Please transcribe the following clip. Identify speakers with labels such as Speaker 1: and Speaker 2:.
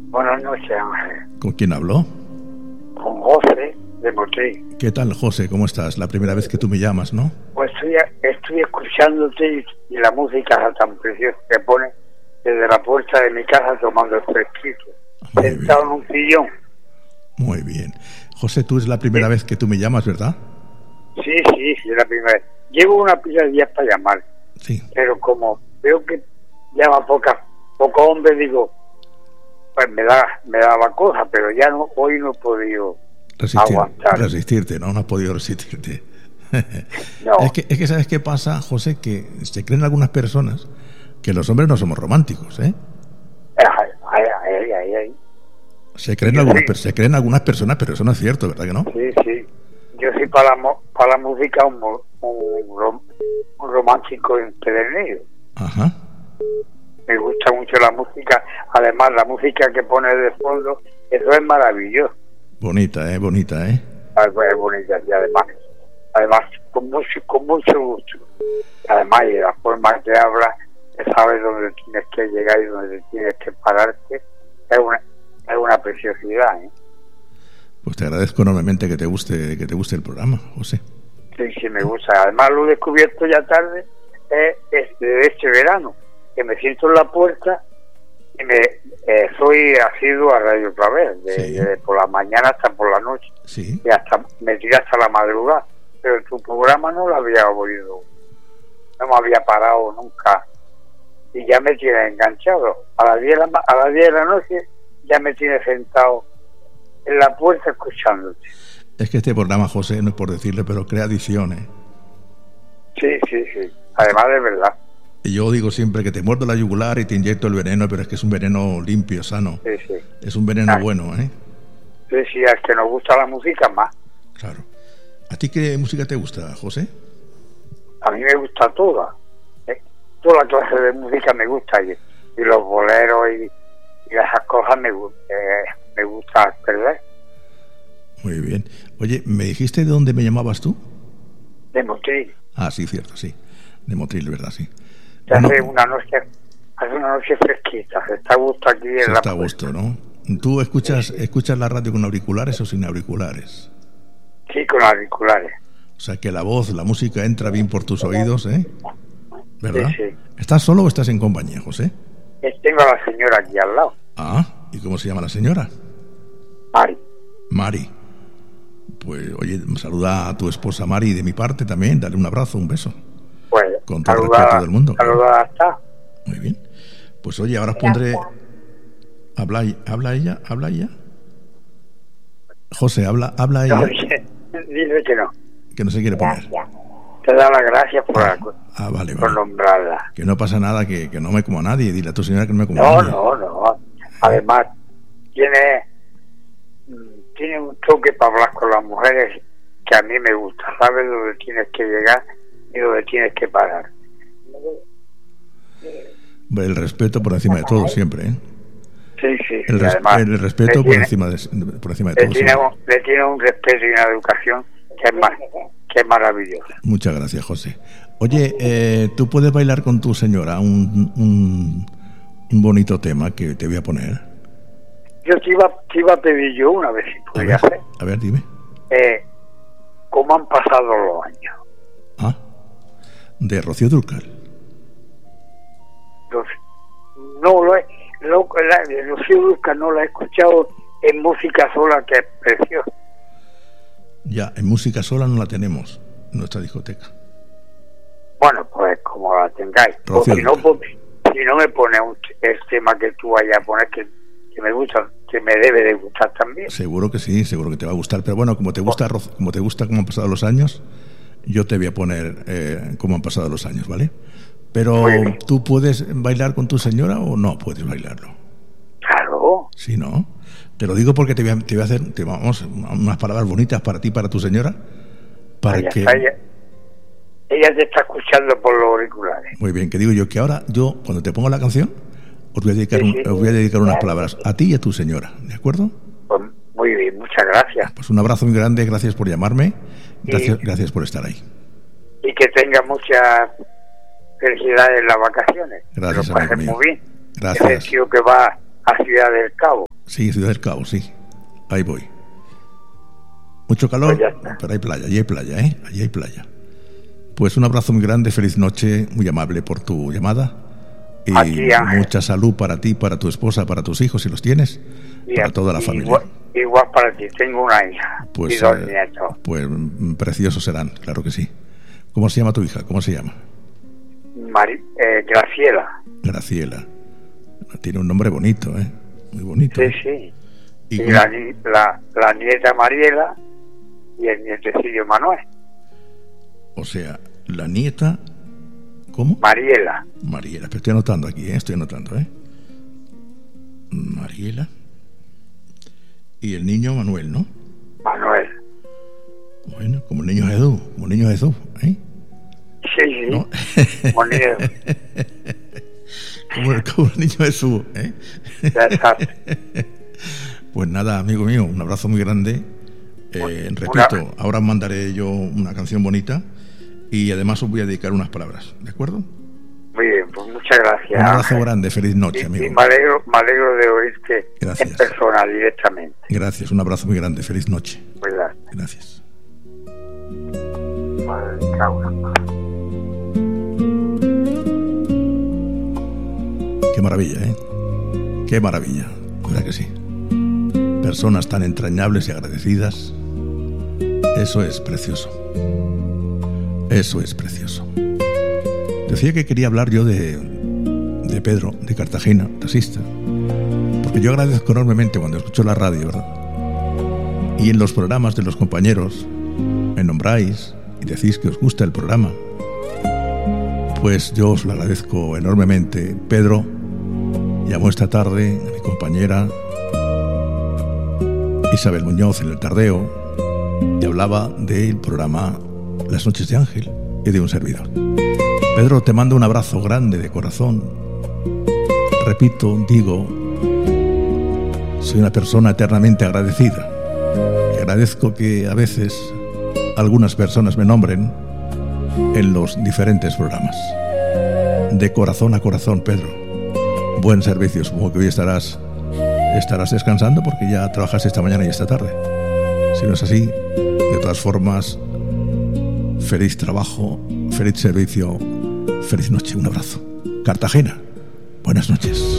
Speaker 1: Buenas noches, Ángel.
Speaker 2: ¿Con quién habló?
Speaker 1: Con José de Motril.
Speaker 2: ¿Qué tal, José? ¿Cómo estás? La primera vez que tú me llamas, ¿no?
Speaker 1: Pues estoy escuchándote y la música tan preciosa que pone desde la puerta de mi casa tomando el fresquito, sentado en un sillón.
Speaker 2: Muy bien. José, tú es la primera vez que tú me llamas, ¿verdad?
Speaker 1: Sí, es la primera vez. Llevo una pila de días para llamar.
Speaker 2: Sí.
Speaker 1: Pero como veo que llama poco hombre, digo, pues me daba cosa, pero ya no, hoy no he podido aguantar.
Speaker 2: Resistirte, ¿no? No has podido resistirte.
Speaker 1: No.
Speaker 2: Es que ¿sabes qué pasa, José? Que se creen algunas personas que los hombres no somos románticos, ¿eh?
Speaker 1: Ay.
Speaker 2: Se creen algunas personas, pero eso no es cierto, ¿verdad que no?
Speaker 1: Sí. Yo soy para la música un romántico empedernido.
Speaker 2: Ajá.
Speaker 1: Me gusta mucho la música. Además, la música que pone de fondo, eso es maravilloso.
Speaker 2: Bonita, ¿eh?
Speaker 1: Es bonita, y además con mucho gusto. Además, y la forma que habla, que sabes dónde tienes que llegar y dónde tienes que pararte, es una preciosidad, ¿eh?
Speaker 2: Pues te agradezco enormemente que te guste el programa, José.
Speaker 1: Sí, me gusta. Además, lo he descubierto ya tarde, este verano, que me siento en la puerta y soy asiduo a Radio otra vez, desde por la mañana hasta por la noche.
Speaker 2: Sí.
Speaker 1: Y me tiré hasta la madrugada. Pero tu programa no lo había oído, no me había parado nunca. Y ya me tiene enganchado. A las 10 de la noche ya me tiene sentado en la puerta escuchándote.
Speaker 2: Es que este programa, José, no es por decirle, pero crea adicciones.
Speaker 1: Sí. Además de verdad.
Speaker 2: Y yo digo siempre que te muerdo la yugular y te inyecto el veneno, pero es que es un veneno limpio, sano.
Speaker 1: Sí.
Speaker 2: Es un veneno bueno, ¿eh?
Speaker 1: Sí, al que nos gusta la música más.
Speaker 2: Claro. ¿A ti qué música te gusta, José?
Speaker 1: A mí me gusta toda. Toda la clase de música me gusta. Y los boleros y esas cosas me gusta, ¿verdad?
Speaker 2: Muy bien. Oye, ¿me dijiste de dónde me llamabas tú?
Speaker 1: De Motril.
Speaker 2: Ah, sí, cierto, sí. De Motril, ¿verdad? Sí.
Speaker 1: Hace una noche fresquita. Se está a gusto aquí en la...
Speaker 2: Se está a gusto, ¿no? ¿Tú escuchas la radio con auriculares o sin auriculares?
Speaker 1: Sí, con auriculares.
Speaker 2: O sea, que la voz, la música entra bien por tus oídos, ¿eh? ¿Verdad?
Speaker 1: Sí.
Speaker 2: ¿Estás solo o estás en compañía, José?
Speaker 1: Tengo a la señora aquí al lado.
Speaker 2: Ah, ¿y cómo se llama la señora? Mari. Pues, oye, saluda a tu esposa Mari de mi parte también, dale un abrazo, un beso.
Speaker 1: Pues,
Speaker 2: con todo el respeto del mundo.
Speaker 1: Saludada está.
Speaker 2: Muy bien. Pues oye, ahora os pondré... ¿Habla ella? José, ¿habla ella?
Speaker 1: No, dice que no.
Speaker 2: Que no se quiere poner.
Speaker 1: Te da las gracias
Speaker 2: vale.
Speaker 1: por nombrarla.
Speaker 2: Que no pasa nada, que no me como a nadie. Dile a tu señora que no me como a nadie.
Speaker 1: No. Además, tiene un toque para hablar con las mujeres que a mí me gusta. Sabes dónde tienes que llegar y dónde tienes que parar.
Speaker 2: El respeto por encima de todo, siempre, ¿eh?
Speaker 1: Sí.
Speaker 2: Además, el respeto por encima de todo.
Speaker 1: Le tiene un respeto y una educación que es maravillosa.
Speaker 2: Muchas gracias, José. Oye, ¿tú puedes bailar con tu señora un bonito tema que te voy a poner?
Speaker 1: Yo te iba a pedir yo una vez si podía hacer.
Speaker 2: A ver, dime.
Speaker 1: ¿Cómo han pasado los años?
Speaker 2: Ah, de Rocío Dúrcal.
Speaker 1: Rocío Dúrcal no la he escuchado en música sola, que es preciosa.
Speaker 2: Ya, en música sola no la tenemos en nuestra discoteca.
Speaker 1: Bueno, pues como la tengáis. Si no me pone el tema que tú vayas a poner que me gusta, que me debe de gustar también.
Speaker 2: Seguro que sí, seguro que te va a gustar. Pero bueno, como te gusta cómo han pasado los años, yo te voy a poner cómo han pasado los años, ¿vale? Pero ¿tú puedes bailar con tu señora o no puedes bailarlo?
Speaker 1: Claro.
Speaker 2: Sí, ¿no? Te lo digo porque te voy a hacer unas palabras bonitas para ti, para tu señora, para que...
Speaker 1: Ella te está escuchando por los auriculares.
Speaker 2: Muy bien, que digo yo que ahora cuando te pongo la canción, os voy a dedicar unas palabras a ti y a tu señora, ¿de acuerdo?
Speaker 1: Pues muy bien, muchas gracias.
Speaker 2: Pues un abrazo muy grande, gracias por llamarme, gracias por estar ahí.
Speaker 1: Y que tenga mucha felicidad en las vacaciones.
Speaker 2: Gracias,
Speaker 1: amigo mío. Muy bien.
Speaker 2: Gracias.
Speaker 1: Ese tío que va a Ciudad del Cabo.
Speaker 2: Sí, Ciudad del Cabo, sí. Ahí voy. Mucho calor,
Speaker 1: Pues ya está.
Speaker 2: pero hay playa, allí hay playa, ¿eh? Allí hay playa. Pues un abrazo muy grande, feliz noche, muy amable por tu llamada. Y
Speaker 1: A ti, Ángel.
Speaker 2: mucha salud para ti, para tu esposa, para tus hijos, si los tienes, para toda la familia.
Speaker 1: Igual para ti, tengo una hija y
Speaker 2: Pues,
Speaker 1: 2 nietos.
Speaker 2: pues preciosos serán, claro que sí. ¿Cómo se llama tu hija? ¿Cómo se llama?
Speaker 1: Graciela.
Speaker 2: Graciela. Tiene un nombre bonito, ¿eh? Muy bonito.
Speaker 1: Sí, sí.
Speaker 2: ¿Y
Speaker 1: Y
Speaker 2: cómo-
Speaker 1: la nieta Mariela y el nietecillo Manuel.
Speaker 2: O sea, la nieta... ¿Cómo?
Speaker 1: Mariela.
Speaker 2: Mariela. Pero estoy anotando aquí, ¿eh? Estoy anotando, ¿eh? Mariela. Y el niño Manuel, ¿no?
Speaker 1: Manuel.
Speaker 2: Bueno, como el niño Jesús. Como el niño Jesús, ¿eh?
Speaker 1: Sí, sí.
Speaker 2: ¿No?
Speaker 1: Bonito.
Speaker 2: como el niño Jesús, ¿eh?
Speaker 1: Ya está.
Speaker 2: Pues nada, amigo mío, un abrazo muy grande. Repito, ahora mandaré yo una canción bonita y además os voy a dedicar unas palabras, ¿de acuerdo?
Speaker 1: Muy bien, pues muchas gracias.
Speaker 2: Un abrazo
Speaker 1: Ángel.
Speaker 2: grande, feliz noche,
Speaker 1: Y
Speaker 2: amigo.
Speaker 1: me alegro de oírte
Speaker 2: Gracias.
Speaker 1: en persona, directamente.
Speaker 2: Gracias, un abrazo muy grande, feliz noche.
Speaker 1: Cuidado.
Speaker 2: Gracias.
Speaker 1: Madre de cabra.
Speaker 2: Qué maravilla, ¿eh? Qué maravilla, ¿verdad que sí? Personas tan entrañables y agradecidas. Eso es precioso. Eso es precioso. Decía que quería hablar yo de Pedro, de Cartagena, taxista. Porque yo agradezco enormemente cuando escucho la radio, ¿verdad? Y en los programas de los compañeros me nombráis y decís que os gusta el programa. Pues yo os lo agradezco enormemente. Pedro llamó esta tarde a mi compañera Isabel Muñoz en el Tardeo y hablaba del programa Las Noches de Ángel y de un servidor. Pedro, te mando un abrazo grande de corazón. Repito, digo, soy una persona eternamente agradecida y agradezco que a veces algunas personas me nombren en los diferentes programas. De corazón a corazón, Pedro. Buen servicio. Supongo que hoy estarás descansando porque ya trabajas esta mañana y esta tarde. Si no es así, de todas formas, feliz trabajo, feliz servicio, feliz noche. Un abrazo. Cartagena, buenas noches.